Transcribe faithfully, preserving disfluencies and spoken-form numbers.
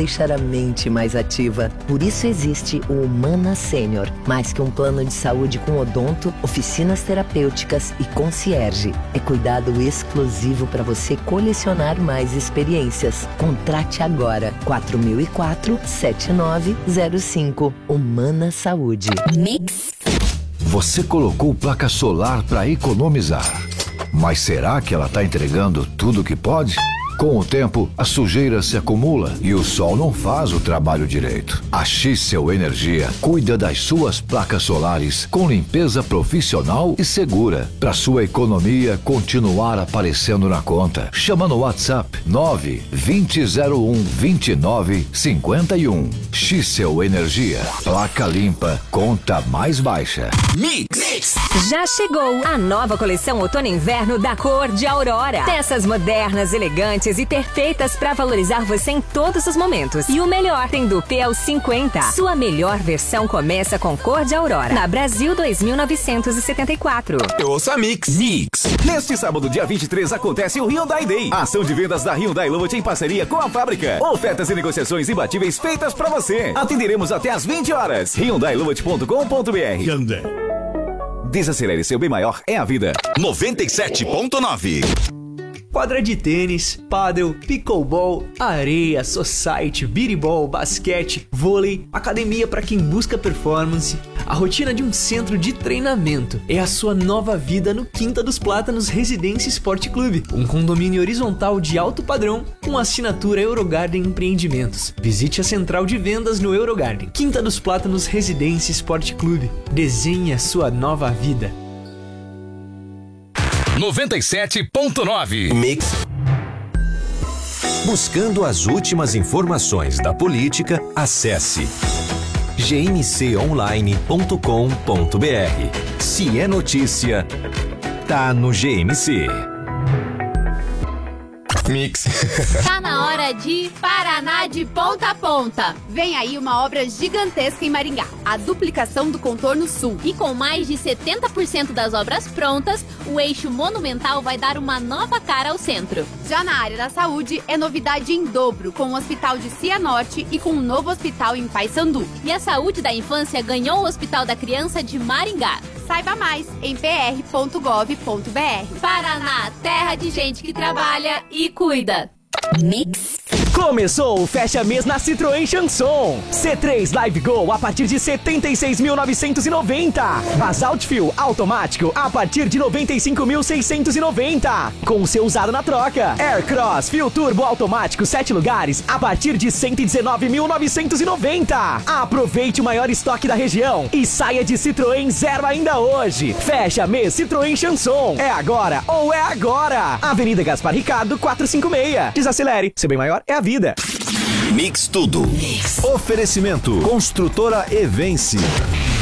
deixar a mente mais ativa. Por isso existe o Humana Sênior, mais que um plano de saúde com odonto, oficinas terapêuticas e concierge. É cuidado exclusivo para você colecionar mais experiências. Contrate agora quatro mil e quatro, sete nove zero cinco. Humana Saúde. Mix. Você colocou placa solar para economizar. Mas será que ela está entregando tudo o que pode? Com o tempo, a sujeira se acumula e o sol não faz o trabalho direito. A Xcel Energia cuida das suas placas solares com limpeza profissional e segura, para sua economia continuar aparecendo na conta. Chama no WhatsApp nove dois zero um, dois nove cinco um. Xcel Energia. Placa limpa, conta mais baixa. Mix. Já chegou a nova coleção outono e inverno da Cor de Aurora. Peças modernas, elegantes e perfeitas para valorizar você em todos os momentos. E o melhor, tem dupê aos cinquenta. Sua melhor versão começa com Cor de Aurora, na Brasil dois mil novecentos e setenta e quatro. Eu ouço a Mix. Mix. Neste sábado, dia vinte e três, acontece o Hyundai Day. Ação de vendas da Hyundai Lovot em parceria com a fábrica. Ofertas e negociações imbatíveis feitas para você. Atenderemos até às vinte horas. hyundai lovot ponto com ponto br. Hyundai. Desacelere, seu bem maior é a vida. noventa e sete ponto nove. Quadra de tênis, pádel, pickleball, areia, society, biribol, basquete, vôlei, academia para quem busca performance. A rotina de um centro de treinamento é a sua nova vida no Quinta dos Plátanos Residência Esporte Clube, um condomínio horizontal de alto padrão com assinatura Eurogarden Empreendimentos. Visite a central de vendas no Eurogarden. Quinta dos Plátanos Residência Esporte Clube. Desenhe a sua nova vida. noventa e sete ponto nove. Mix. Buscando as últimas informações da política, acesse g m c online ponto com ponto br. Se é notícia, tá no G M C. Mix. Tá na hora de Paraná de ponta a ponta. Vem aí uma obra gigantesca em Maringá, a duplicação do contorno sul. E com mais de setenta por cento das obras prontas, o eixo monumental vai dar uma nova cara ao centro. Já na área da saúde, é novidade em dobro, com o Hospital de Cianorte e com um novo hospital em Paissandu. E a saúde da infância ganhou o Hospital da Criança de Maringá. Saiba mais em p r ponto gov ponto b r. Paraná, terra de gente que trabalha e cuida. Mix. Começou o Fecha Mês na Citroën Chanson. C três Live Go a partir de setenta e seis mil novecentos e noventa. Basalt Fuel automático a partir de noventa e cinco mil seiscentos e noventa. Com o seu usado na troca. Aircross Fuel Turbo automático sete lugares a partir de cento e dezenove mil novecentos e noventa. Aproveite o maior estoque da região e saia de Citroën zero ainda hoje. Fecha Mês Citroën Chanson. É agora ou é agora. Avenida Gaspar Ricardo quatrocentos e cinquenta e seis. Desacelere, seu bem maior é a vida. Mix tudo. Mix. Oferecimento. Construtora Evense.